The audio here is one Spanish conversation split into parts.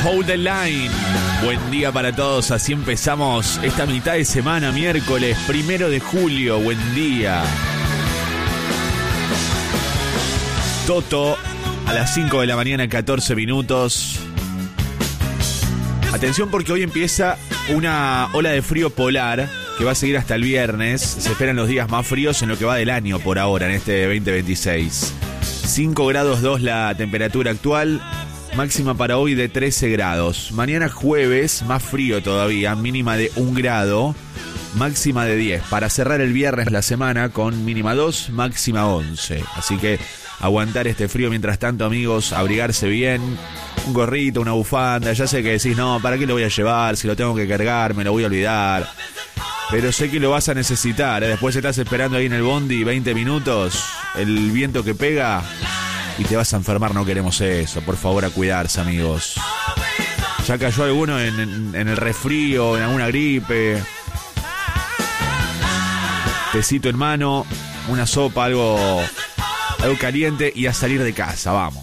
Hold the Line. Buen día para todos, así empezamos esta mitad de semana, miércoles 1 de julio. Buen día. Toto, a las 5 de la mañana, 14 minutos. Atención porque hoy empieza una ola de frío polar que va a seguir hasta el viernes. Se esperan los días más fríos en lo que va del año por ahora, en este 2026. 5 grados 2 la temperatura actual. Máxima para hoy de 13 grados. Mañana jueves, más frío todavía, mínima de 1 grado, máxima de 10. Para cerrar el viernes la semana con mínima 2, máxima 11. Así que aguantar este frío mientras tanto, amigos, abrigarse bien. Un gorrito, una bufanda. Ya sé que decís, no, ¿para qué lo voy a llevar? Si lo tengo que cargar, me lo voy a olvidar. Pero sé que lo vas a necesitar, ¿eh? Después estás esperando ahí en el bondi 20 minutos, el viento que pega y te vas a enfermar. No queremos eso. Por favor, a cuidarse, amigos. Ya cayó alguno en el resfrío, en alguna gripe. Tecito en mano, una sopa, algo caliente y a salir de casa. Vamos.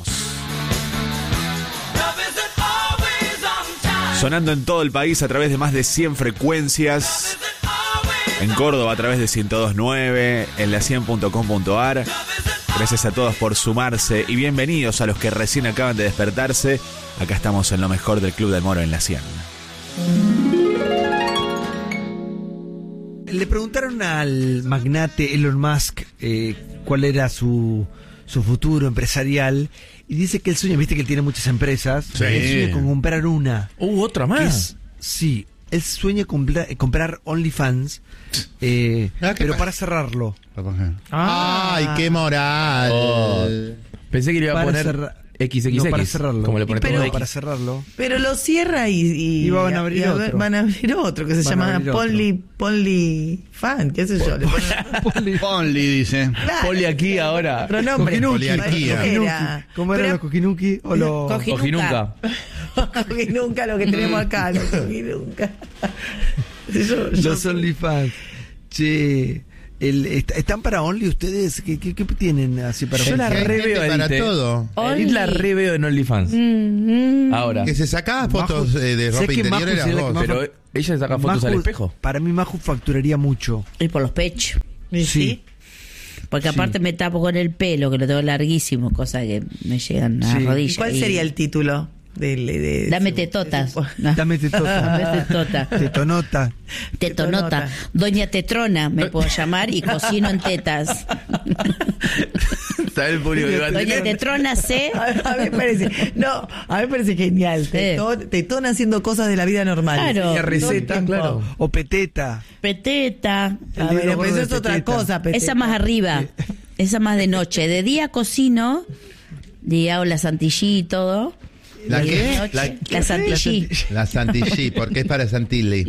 Sonando en todo el país a través de más de 100 frecuencias. En Córdoba a través de 102.9, en la 100.com.ar. Gracias a todos por sumarse y bienvenidos a los que recién acaban de despertarse. Acá estamos en lo mejor del Club del Moro en la 100. Le preguntaron al magnate Elon Musk cuál era su futuro empresarial y dice que él sueña, viste que él tiene muchas empresas, sí. Él sueña con comprar una. ¿Otra más? Sí, él sueña comprar OnlyFans, pero para cerrarlo. ¡Ay, qué moral! Oh. Pensé que le iba a poner XXX. No, para cerrarlo. Como le pone todo X. Para cerrarlo. Pero lo cierra y van a abrir otro. Van a abrir otro que se llama Ponly Fan, qué sé yo. Ponly, dice. Claro, Poli aquí ahora. otro nombre. Poliarquía. ¿Cómo eran los coquinuki o los Cojinunca? Cojinunca, lo que tenemos acá, los Cojinunca. Los OnlyFans? Che, ¿están para Only ustedes? ¿Qué tienen así para Yo la reveo para todo. Edith la reveo en OnlyFans. Ahora. Que se sacaba fotos de ropa que interior Maju era sería la vos. que más Pero ella saca fotos al espejo. Para mí Maju facturaría mucho. Y por los pechos. Sí. Porque aparte me tapo con el pelo, que lo tengo larguísimo, cosa que me llegan a las rodillas. ¿Cuál sería el título? Dame tetotas. Dame tetota. Dame tetota. Tetonota. Tetonota. Doña Tetrona me puedo llamar y cocino en tetas. ¿Sabes el público que va a Doña tener? Tetrona C. A mí me parece genial. Tetón haciendo cosas de la vida normal. Claro. Y receta, claro. O peteta. Peteta. A ver, gordo eso de es otra peteta. cosa. Peteta. Esa más arriba. Esa más de noche. De día cocino. Y hago la santillí y todo. ¿La Y qué? de noche, la santillí. La Santilli, porque es para Santilli.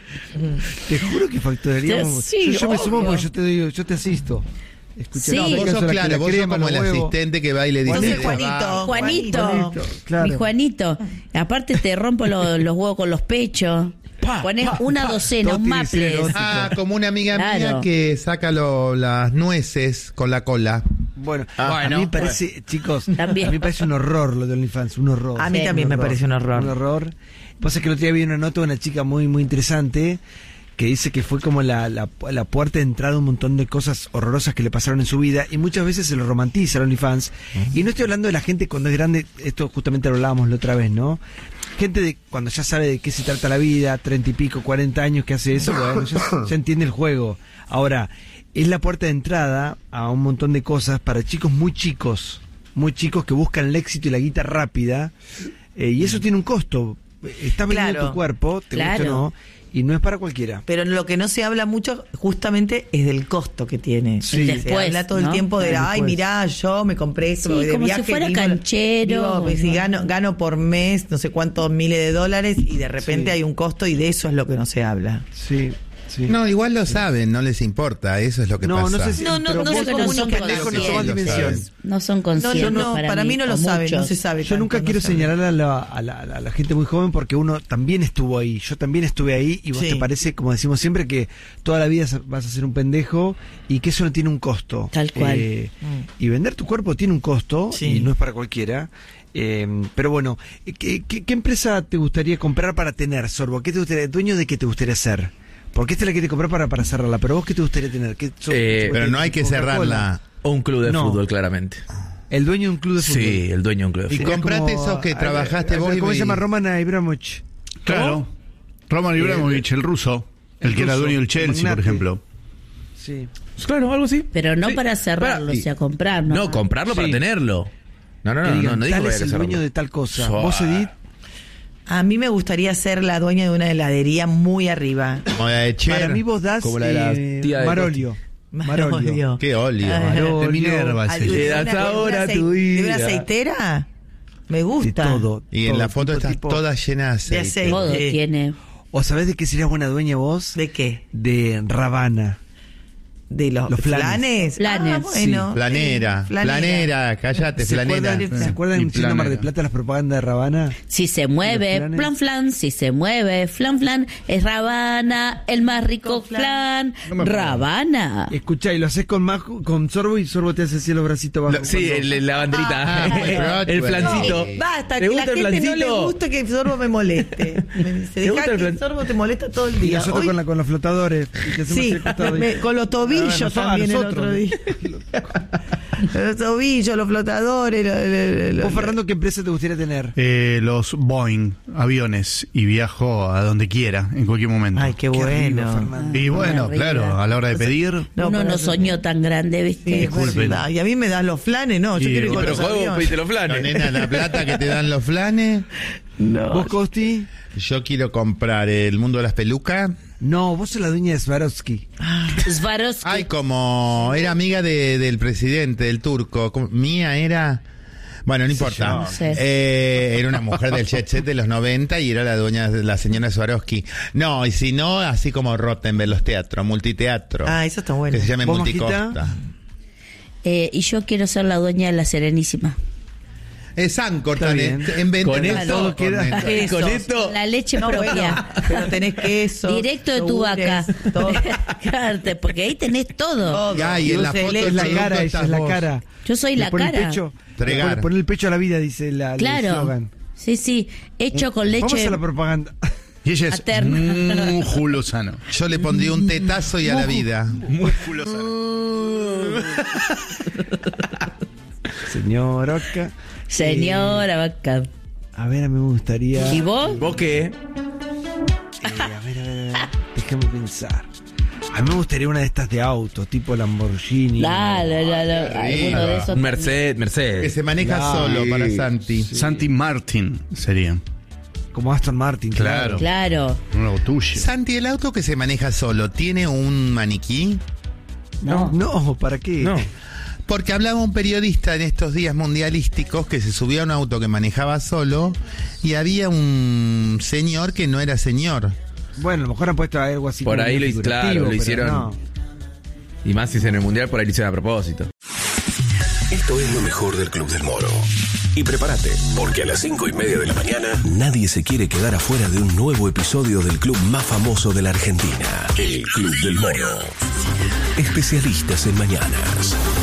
Te juro que facturaríamos. Sí, yo me sumo obvio. porque yo te asisto. Escucha, Sí. No, vos sos claro, vos sos como el asistente que va y le dice. Entonces, Juanito. Claro. Mi Juanito. Aparte te rompo los huevos con los pechos. Pones una docena, Todo un tiene que ser maple. erótico. Como una amiga mía Claro. que saca las nueces con la cola. Bueno, a mí me parece, chicos, También. a mí me parece un horror lo de OnlyFans, un horror. A mí también me parece un horror. Un horror. Pasa que el otro día vi una nota de una chica muy muy interesante que dice que fue como la puerta de entrada a un montón de cosas horrorosas que le pasaron en su vida y muchas veces se lo romantiza el OnlyFans. Y no estoy hablando de la gente cuando es grande, esto justamente lo hablábamos la otra vez, ¿no? Gente de cuando ya sabe de qué se trata la vida, 30 y pico, 40 años que hace eso, bueno, ya entiende el juego. Ahora, es la puerta de entrada a un montón de cosas para chicos muy chicos que buscan el éxito y la guita rápida, y eso tiene un costo. Estás vendiendo Claro. tu cuerpo, te gusta o no, y no es para cualquiera. Pero lo que no se habla mucho justamente es del costo que tiene. Sí. Se Después, habla todo el ¿no? tiempo de, Después. ay, mirá, yo me compré esto, Sí, me voy de como si viaje, fuera canchero. pues, si gano por mes no sé cuántos miles de dólares y de repente Sí. hay un costo y de eso es lo que no se habla. Sí, sí. No, igual lo saben, no les importa, eso es lo que No, pasa. no sé si No, pero no vos se como comunican un pendejo así. no tomás Lo dimensión. saben. No son conscientes. No, para mí no lo o saben, no muchos. se sabe. Yo nunca tanto, quiero no se señalar a la gente muy joven porque uno también estuvo ahí, yo también estuve ahí y vos Sí. te parece, como decimos siempre, que toda la vida vas a ser un pendejo y que eso no tiene un costo. Tal cual. Y vender tu cuerpo tiene un costo Sí. y no es para cualquiera. Pero bueno, ¿qué empresa te gustaría comprar para tener, Sorbo? ¿Qué te gustaría, dueño de qué te gustaría ser? Porque esta es la que te comprar para cerrarla, pero vos ¿qué te gustaría tener? Pero no hay que cerrarla. O un club de fútbol, claramente. El dueño de un club de fútbol. Sí, el dueño de un club de Y fútbol. comprate esos que trabajaste vos. ¿Cómo se llama? Roman Abramovich. Claro. Roman Abramovich, el ruso. El que era ruso, dueño del Chelsea, magnate. por ejemplo. Sí. Claro, algo así. Pero no Sí. para cerrarlo, Para- o sea, comprar. No, comprarlo para Sí. tenerlo. No Que digan, dijo tal que es había el que dueño cerrarlo. de tal cosa. Suave. ¿Vos, Edith? A mí me gustaría ser la dueña de una heladería muy arriba. Como la de Cher. Para mí vos das Como la de la tía de Marolio. Marolio. Qué óleo. Ay, De Minerva Ah, ese. ¿de das una- ahora de tu ¿De una vida. aceitera? Me De gusta. todo. Y en todo, la foto estás tipo. toda llena de De aceite. aceite. Todo Sí. tiene. ¿O sabés de qué serías buena dueña vos? ¿De qué? De Ravana. ¿De los flanes. flanes? Flanes. Ah, bueno. Flanera. Sí, Cállate, ¿Se flanera. acuerdan, ¿se acuerdan Y en Cine Mar de planera. Plata las propagandas de Ravana? Si se ¿Y mueve, los flanes? flan flan, si se mueve, flan flan, es Ravana, el más rico flan, Ravana. Escuchá, y lo haces con Sorbo y Sorbo te hace así los bracitos bajo. Sí, la banderita. Ah, el flancito. No, basta, ¿Te que la gusta el gente no le flancito? gusta que Sorbo me moleste. Me dice, ¿Te deja gusta el que flan- Sorbo te molesta todo el Y día. nosotros Hoy- con los flotadores. Y te hacemos Sí, el costado y- con los tobillos Ah, también el nosotros. otro día. Los tobillos, los flotadores. Vos, Fernando, ¿qué empresa te gustaría tener? Los Boeing, aviones, y viajo a donde quiera, en cualquier momento. Ay, qué Qué rico, bueno. Fernando. Y bueno, Arriba. claro, a la hora de pedir. No, Uno pero- no soñó tan grande, Sí, ¿viste? es verdad. Y a mí me dan los flanes, no. Yo Y- quiero ir con Pero los joder, vos aviones. pediste los No, flanes. nena, la plata que te dan los flanes. ¿Vos, Costi? Yo quiero comprar el mundo de las pelucas. No, vos sos la dueña de Swarovski. Swarovski. Ay, como era amiga del presidente, del turco. Mía era... Bueno, no importa. No sé. Era una mujer del jet set de los 90 y era la dueña, la señora Swarovski. No, y si no, así como Rottenberg, los teatros, multiteatro. Ah, eso está bueno. Que se llame ¿Vos, Multicosta. Majita? Y yo quiero ser la dueña de la Serenísima. Es Ancor, Está bien. inventan Con las esto dos queda- con Quesos. Con esto. La leche No, propia. bueno, pero tenés queso. Directo de tu yogures, vaca. todo. Claro, porque ahí tenés todo. Todo. Ay, en la Dulce de foto leche. Es la Segundo cara, ella estás es la vos. cara. Yo soy Le la pone cara. El pecho, Tregar. pone el pecho a la vida, dice el Claro. eslogan. Sí, sí. Hecho con leche. Vamos a la propaganda. Y ella es Materna. musculosano. Yo le pondría un tetazo y a la vida. Señor Oca. Señora vaca. A ver, a mí me gustaría... ¿Y vos? ¿Vos qué? a ver. Déjame pensar. A mí me gustaría una de estas de auto, tipo Lamborghini. Alguno de esos. Un Mercedes. Que se maneja Claro. solo para Santi. Santi Martin sería. Como Aston Martin. Claro. Claro. Un nuevo tuyo. Santi, el auto que se maneja solo, ¿tiene un maniquí? No. No, ¿para qué? No. Porque hablaba un periodista en estos días mundialísticos que se subía a un auto que manejaba solo y había un señor que no era señor. Bueno, a lo mejor han puesto algo así. Por como ahí figurativo, claro, lo pero hicieron. no. Y más si es en el mundial, por ahí lo hicieron a propósito. Esto es lo mejor del Club del Moro. Y prepárate, porque a las 5:30 de la mañana nadie se quiere quedar afuera de un nuevo episodio del club más famoso de la Argentina, el Club del Moro. Especialistas en mañanas.